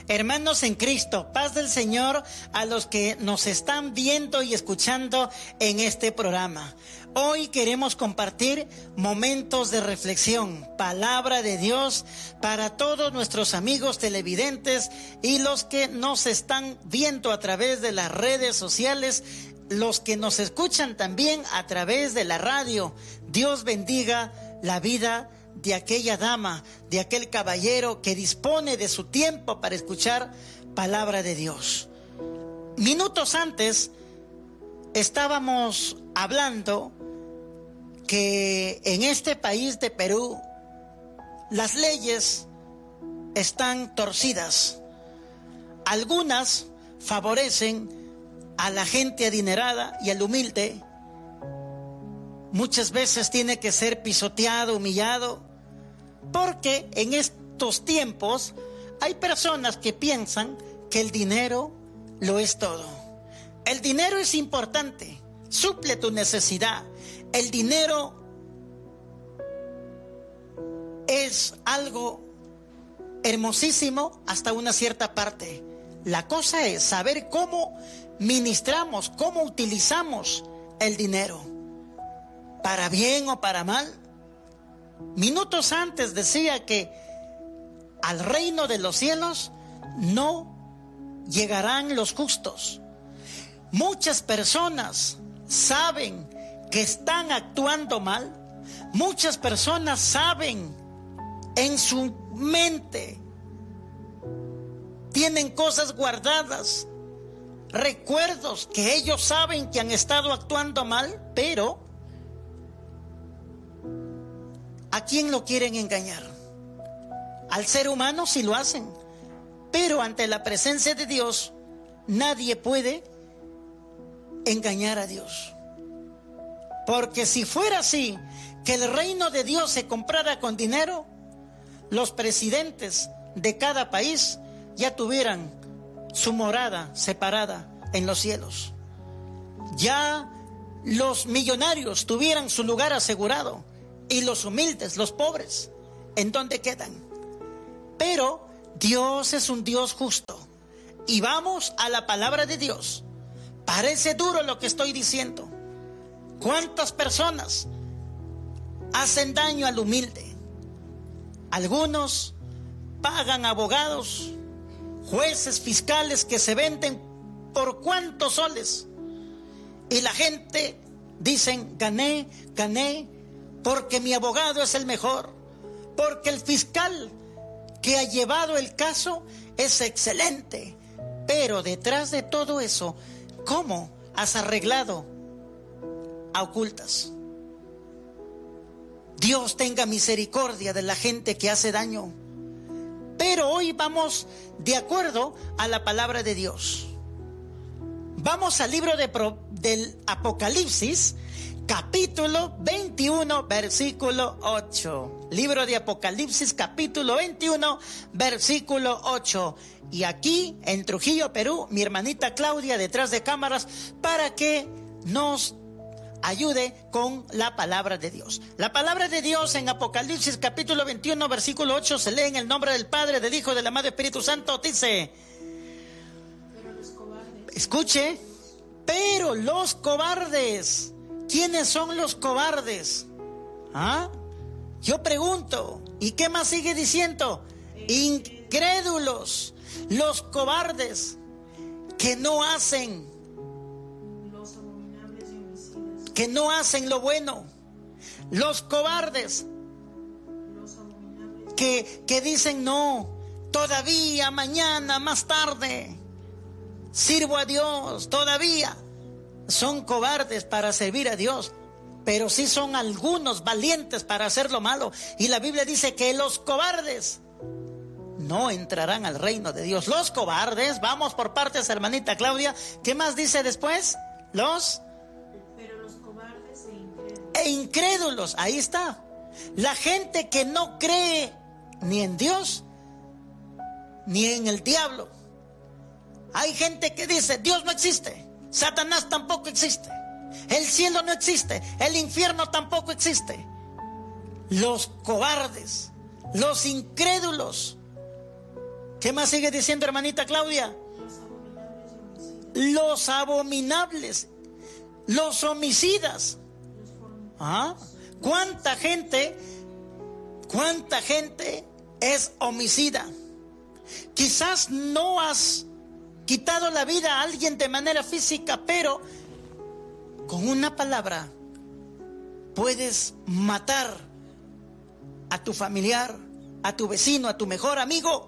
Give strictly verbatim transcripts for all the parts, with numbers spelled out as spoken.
Hermanos en Cristo, paz del Señor a los que nos están viendo y escuchando en este programa. Hoy queremos compartir momentos de reflexión, palabra de Dios para todos nuestros amigos televidentes y los que nos están viendo a través de las redes sociales, los que nos escuchan también a través de la radio. Dios bendiga la vida de aquella dama, de aquel caballero que dispone de su tiempo para escuchar palabra de Dios. Minutos antes estábamos hablando que en este país de Perú las leyes están torcidas. Algunas favorecen a la gente adinerada y al humilde. Muchas veces tiene que ser pisoteado, humillado, porque en estos tiempos hay personas que piensan que el dinero lo es todo. El dinero es importante, suple tu necesidad. El dinero es algo hermosísimo hasta una cierta parte. La cosa es saber cómo ministramos, cómo utilizamos el dinero. Para bien o para mal. Minutos antes decía que al reino de los cielos no llegarán los justos. Muchas personas saben que están actuando mal. Muchas personas saben en su mente, tienen cosas guardadas, recuerdos que ellos saben que han estado actuando mal, pero ¿a quién lo quieren engañar? Al ser humano sí lo hacen, pero ante la presencia de Dios nadie puede engañar a Dios. Porque si fuera así, que el reino de Dios se comprara con dinero, los presidentes de cada país ya tuvieran su morada separada en los cielos. Ya los millonarios tuvieran su lugar asegurado. Y los humildes, los pobres, ¿en dónde quedan? Pero Dios es un Dios justo. Y vamos a la palabra de Dios. Parece duro lo que estoy diciendo. ¿Cuántas personas hacen daño al humilde? Algunos pagan abogados, jueces, fiscales que se venden por cuántos soles. Y la gente dicen, gané, gané. Porque mi abogado es el mejor, porque el fiscal que ha llevado el caso es excelente. Pero detrás de todo eso, ¿cómo has arreglado a ocultas? Dios tenga misericordia de la gente que hace daño. Pero hoy vamos de acuerdo a la palabra de Dios. Vamos al libro de Pro, del Apocalipsis, capítulo veintiuno, versículo ocho. Libro de Apocalipsis, capítulo veintiuno, versículo ocho. Y aquí, en Trujillo, Perú, mi hermanita Claudia, detrás de cámaras, para que nos ayude con la palabra de Dios. La palabra de Dios en Apocalipsis, capítulo veintiuno, versículo ocho, se lee en el nombre del Padre, del Hijo, del amado Espíritu Santo. Dice, pero los cobardes. Escuche, pero los cobardes. ¿Quiénes son los cobardes? ¿Ah? Yo pregunto, ¿y qué más sigue diciendo? Incrédulos, los cobardes que no hacen, los abominables y homicidas, que no hacen lo bueno, los cobardes, los abominables, que, que dicen no, todavía, mañana, más tarde, sirvo a Dios, todavía. Son cobardes para servir a Dios, pero sí son algunos valientes para hacer lo malo. Y la Biblia dice que los cobardes no entrarán al reino de Dios. Los cobardes, vamos por partes, hermanita Claudia. ¿Qué más dice después? Los pero los cobardes e incrédulos. E incrédulos, ahí está. La gente que no cree ni en Dios ni en el diablo. Hay gente que dice, Dios no existe, Satanás tampoco existe, el cielo no existe, el infierno tampoco existe. Los cobardes, los incrédulos, ¿Qué más sigue diciendo, hermanita Claudia? Los abominables y homicidas. Los abominables, los homicidas. ¿Ah? ¿Cuánta gente, cuánta gente es homicida? Quizás no has quitado la vida a alguien de manera física, pero con una palabra puedes matar a tu familiar, a tu vecino, a tu mejor amigo.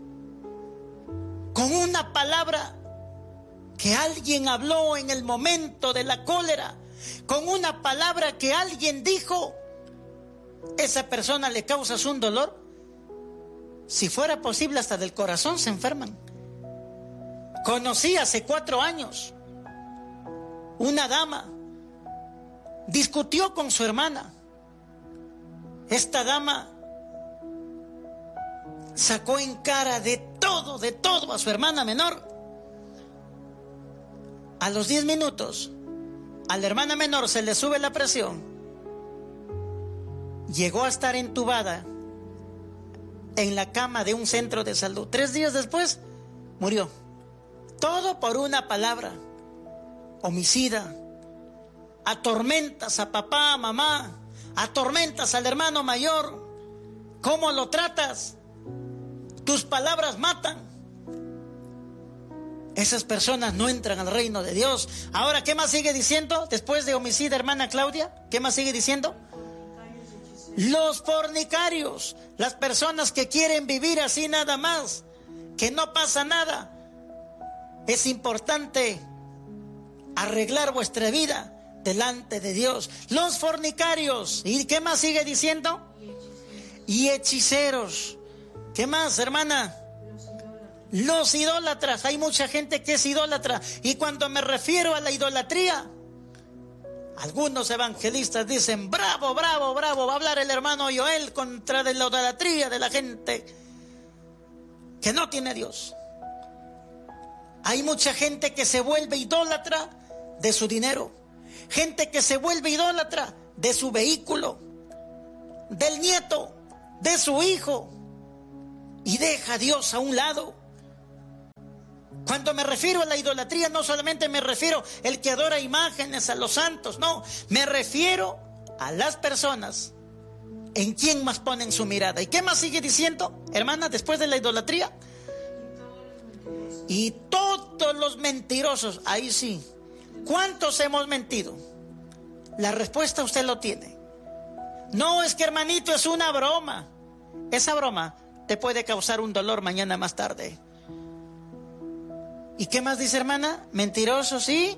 Con una palabra que alguien habló en el momento de la cólera, con una palabra que alguien dijo, esa persona le causas un dolor. Si fuera posible, hasta del corazón se enferman. Conocí hace cuatro años una dama, discutió con su hermana. Esta dama sacó en cara de todo, de todo a su hermana menor. A los diez minutos, a la hermana menor se le sube la presión. Llegó a estar entubada en la cama de un centro de salud. Tres días después, murió. Todo por una palabra. Homicida. Atormentas a papá, a mamá. Atormentas al hermano mayor. ¿Cómo lo tratas? Tus palabras matan. Esas personas no entran al reino de Dios. Ahora, ¿qué más sigue diciendo? Después de homicida, hermana Claudia, ¿qué más sigue diciendo? Los fornicarios, las personas que quieren vivir así nada más, que no pasa nada. Es importante arreglar vuestra vida delante de Dios. Los fornicarios, ¿y qué más sigue diciendo? Y hechiceros. ¿Qué más, hermana? Los idólatras. Hay mucha gente que es idólatra. Y cuando me refiero a la idolatría, algunos evangelistas dicen: bravo, bravo, bravo, va a hablar el hermano Joel contra la idolatría de la gente que no tiene Dios. Hay mucha gente que se vuelve idólatra de su dinero, gente que se vuelve idólatra de su vehículo, del nieto, de su hijo, y deja a Dios a un lado. Cuando me refiero a la idolatría, no solamente me refiero al que adora imágenes, a los santos, no, me refiero a las personas en quien más ponen su mirada. ¿Y qué más sigue diciendo, hermana, después de la idolatría? Y todos los mentirosos. Ahí sí. ¿Cuántos hemos mentido? La respuesta usted lo tiene. No, es que, hermanito, es una broma. Esa broma te puede causar un dolor mañana más tarde. ¿Y qué más dice, hermana? Mentirosos, ¿sí?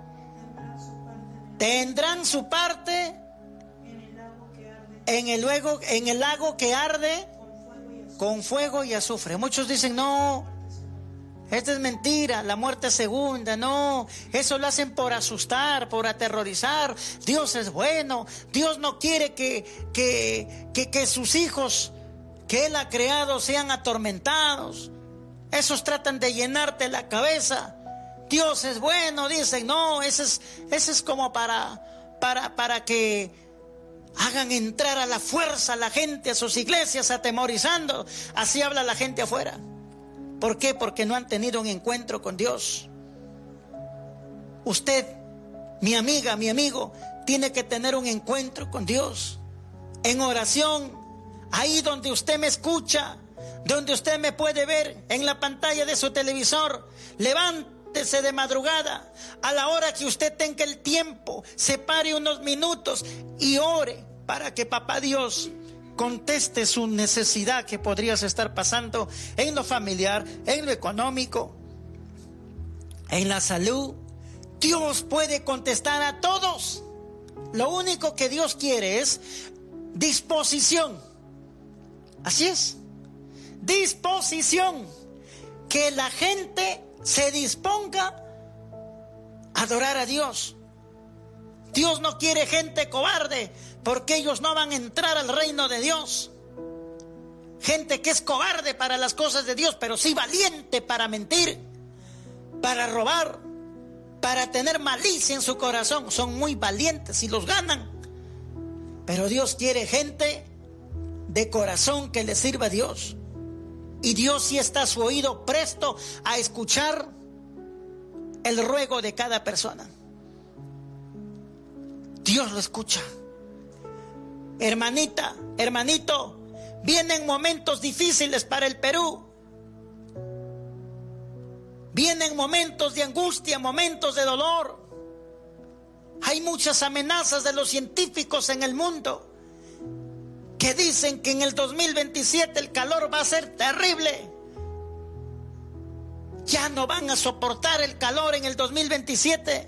Tendrán su parte en el lago, en el lago que arde con fuego y azufre. Muchos dicen: no, esta es mentira, la muerte segunda. No, eso lo hacen por asustar, por aterrorizar. Dios es bueno. Dios no quiere que, que, que, que sus hijos que Él ha creado sean atormentados. Esos tratan de llenarte la cabeza. Dios es bueno, dicen. No, ese es, ese es como para, para, para que hagan entrar a la fuerza a la gente a sus iglesias, atemorizando. Así habla la gente afuera. ¿Por qué? Porque no han tenido un encuentro con Dios. Usted, mi amiga, mi amigo, tiene que tener un encuentro con Dios. En oración, ahí donde usted me escucha, donde usted me puede ver en la pantalla de su televisor, levántese de madrugada, a la hora que usted tenga el tiempo, separe unos minutos y ore para que Papá Dios conteste su necesidad que podrías estar pasando en lo familiar, en lo económico, en la salud. Dios puede contestar a todos. Lo único que Dios quiere es disposición. Así es. Disposición, que la gente se disponga a adorar a Dios. Dios no quiere gente cobarde, porque ellos no van a entrar al reino de Dios. Gente que es cobarde para las cosas de Dios, pero sí valiente para mentir, para robar, para tener malicia en su corazón. Son muy valientes y los ganan. Pero Dios quiere gente de corazón que le sirva a Dios, Y Dios sí está a su oído presto a escuchar el ruego de cada persona. Dios lo escucha. Hermanita, hermanito, vienen momentos difíciles para el Perú. Vienen momentos de angustia, momentos de dolor. Hay muchas amenazas de los científicos en el mundo que dicen que en el dos mil veintisiete el calor va a ser terrible. Ya no van a soportar el calor en el dos mil veintisiete.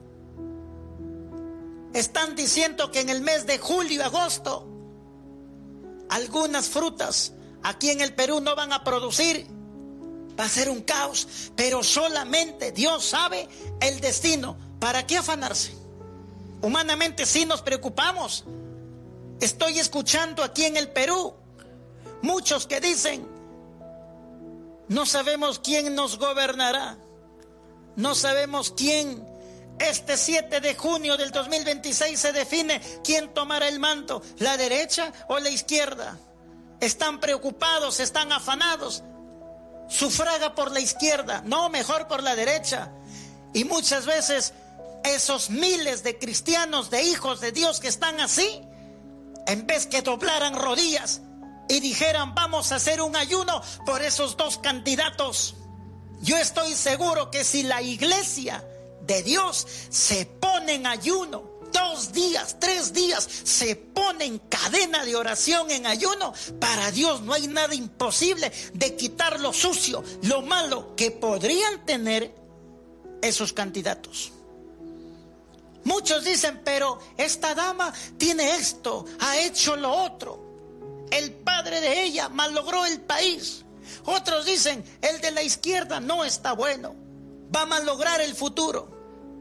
Están diciendo que en el mes de julio y agosto algunas frutas aquí en el Perú no van a producir. Va a ser un caos, pero solamente Dios sabe el destino. ¿Para qué afanarse? Humanamente sí nos preocupamos. Estoy escuchando aquí en el Perú muchos que dicen: no sabemos quién nos gobernará, no sabemos quién. Este siete de junio del dos mil veintiséis se define quién tomará el manto, la derecha o la izquierda. Están preocupados, están afanados. Sufraga por la izquierda, no, mejor por la derecha. Y muchas veces esos miles de cristianos, de hijos de Dios que están así, en vez que doblaran rodillas y dijeran: vamos a hacer un ayuno por esos dos candidatos, yo estoy seguro que si la iglesia de Dios se pone en ayuno, dos días, tres días, se pone en cadena de oración en ayuno, para Dios no hay nada imposible de quitar lo sucio, lo malo que podrían tener esos candidatos. Muchos dicen: pero esta dama tiene esto, ha hecho lo otro, el padre de ella malogró el país. Otros dicen: el de la izquierda no está bueno, va a malograr el futuro.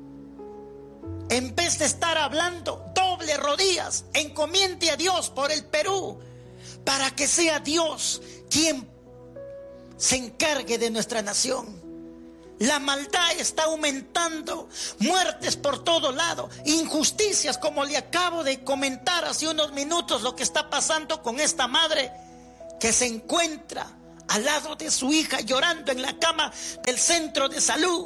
En vez de estar hablando, doble rodillas, encomiende a Dios por el Perú, para que sea Dios quien se encargue de nuestra nación. La maldad está aumentando, muertes por todo lado, injusticias, como le acabo de comentar hace unos minutos lo que está pasando con esta madre que se encuentra al lado de su hija llorando en la cama del centro de salud.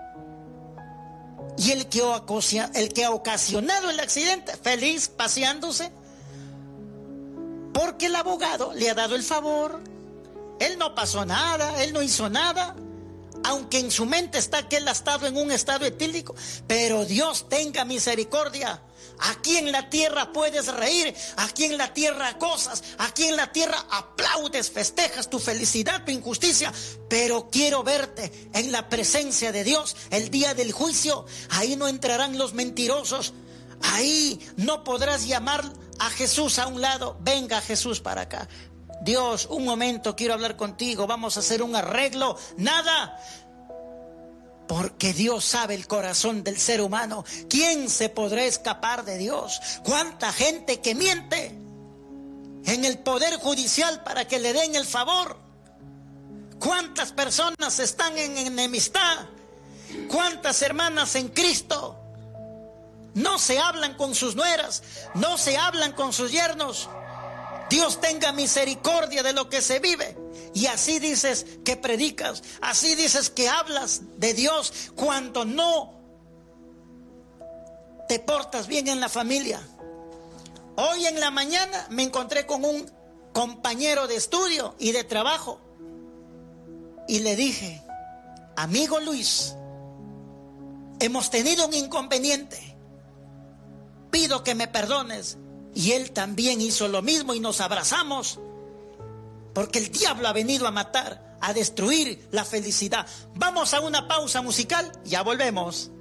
Y el que, el que ha ocasionado el accidente, feliz paseándose, porque el abogado le ha dado el favor. Él no pasó nada, él no hizo nada, aunque en su mente está que él ha estado en un estado etílico. Pero Dios tenga misericordia. Aquí en la tierra puedes reír, aquí en la tierra gozas, aquí en la tierra aplaudes, festejas tu felicidad, tu injusticia, pero quiero verte en la presencia de Dios el día del juicio. Ahí no entrarán los mentirosos, ahí no podrás llamar a Jesús a un lado: venga Jesús para acá. Dios, un momento, quiero hablar contigo, vamos a hacer un arreglo. Nada. Porque Dios sabe el corazón del ser humano. ¿Quién se podrá escapar de Dios? ¿Cuánta gente que miente en el poder judicial para que le den el favor? ¿Cuántas personas están en enemistad? ¿Cuántas hermanas en Cristo no se hablan con sus nueras, no se hablan con sus yernos? Dios tenga misericordia de lo que se vive. Y así dices que predicas, así dices que hablas de Dios, cuando no te portas bien en la familia. Hoy en la mañana me encontré con un compañero de estudio y de trabajo y le dije: amigo Luis, hemos tenido un inconveniente, pido que me perdones. Y él también hizo lo mismo y nos abrazamos, porque el diablo ha venido a matar, a destruir la felicidad. Vamos a una pausa musical, ya volvemos.